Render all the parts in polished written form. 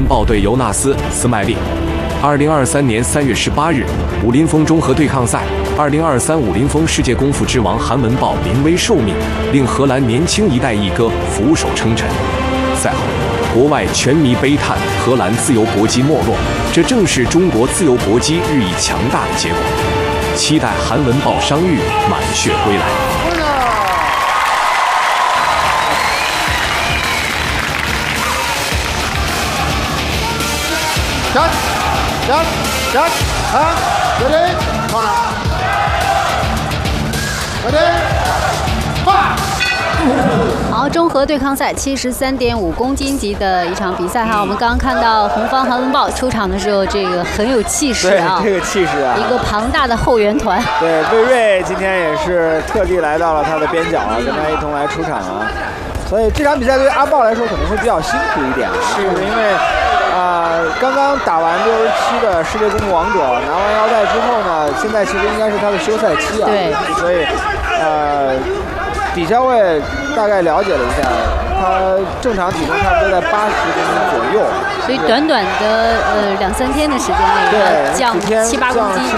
豹对尤纳斯·斯麦利。2023年3月18日，武林风综合对抗赛，2023武林风世界功夫之王韩文豹临危受命，令荷兰年轻一代一哥俯首称臣。赛后，国外全迷悲叹荷兰自由搏击没落，这正是中国自由搏击日益强大的结果。期待韩文豹伤愈满血归来。 Ready? Corner. Ready? Fire! 好，综合对抗赛73.5公斤级的一场比赛哈，我们刚刚看到红方韩文豹出场的时候，这个很有气势啊， 这个气势啊， 一个庞大的后援团。 对，魏睿今天也是特地来到了他的边角啊，跟他一同来出场啊，所以这场比赛对于阿豹来说可能会比较辛苦一点，是因为。刚刚打完67的世界功夫王者，拿完腰带之后呢，现在其实应该是他的休赛期啊。 对。 所以，底下位大概了解了一下，他正常体重差不多在80公斤左右。 所以短短的2-3天的时间内， 对， 降7-8公斤。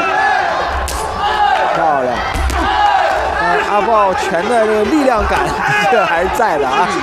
漂亮。阿豹拳的这个力量感这还是在的啊。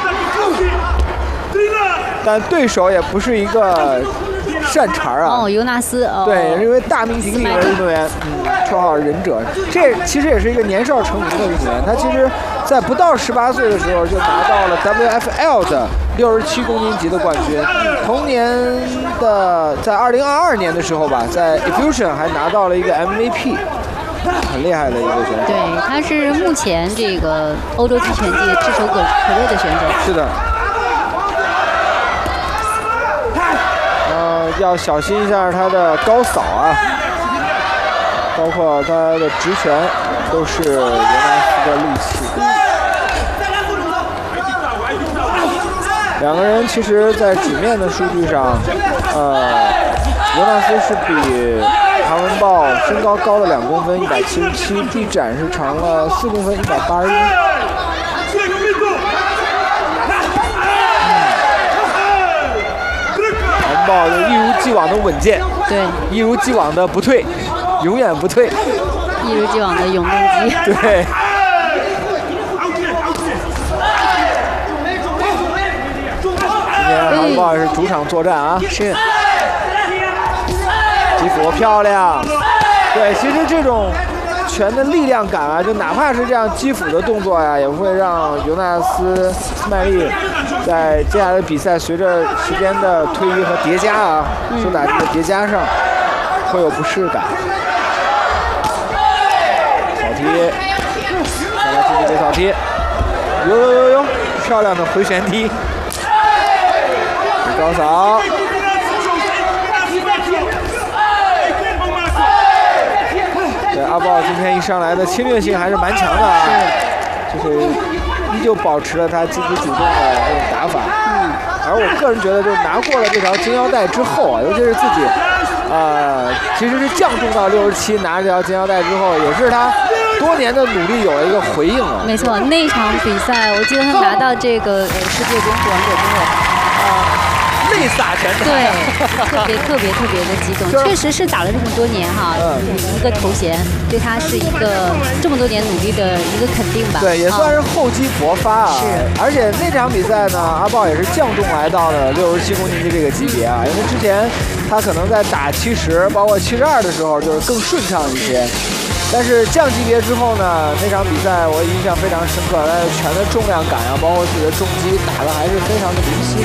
但对手也不是一个善茬啊！ 哦，尤纳斯， 对，也是一位大名鼎鼎的运动员，绰号忍者。这其实也是一个年少成名的运动员。他其实，在不到18岁的时候就拿到了 WFL 的67公斤级的冠军。同年的在2022年的时候吧，在 Efusion 还拿到了一个 MVP， 很厉害的一个选手。 对，他是目前这个欧洲击拳界炙手可热的选手。 是的。要小心一下他的高扫啊，包括他的直拳都是尤纳斯的利器。两个人其实在纸面的数据上，尤纳斯是比韩文豹身高高了2公分，177，臂展是长了4公分，181。豹就一如既往的稳健， 对， 一如既往的不退，永远不退， 一如既往的永动机。 对。今天韩文豹是主场作战啊， 是。 基辅漂亮，对，其实这种拳的力量感啊，就哪怕是这样基辅的动作呀，也会让尤纳斯·斯麦利在接下来的比赛，随着时间的推移和叠加啊，手打击的叠加上，会有不适感。扫踢，再来继续给扫踢，呦，漂亮的回旋踢，高扫。对，阿豹今天一上来的侵略性还是蛮强的啊，就是依旧保持了他积极主动的这种打法。而我个人觉得，就是拿过了这条金腰带之后啊，尤其是自己，其实是降重到67，拿着这条金腰带之后，也是他多年的努力有了一个回应啊。 没错，那场比赛，我记得他拿到这个世界功夫王者之后， 泪洒全场， 对，特别的激动，确实是打了这么多年哈，一个头衔对他是一个这么多年努力的一个肯定吧。 对，也算是厚积薄发啊。 是， 而且那场比赛呢，阿豹也是降重来到了67公斤级这个级别啊，因为之前他可能在打70，包括72的时候就是更顺畅一些。但是降级别之后呢，那场比赛我印象非常深刻，他的拳的重量感啊，包括自己的重击打的还是非常的明晰。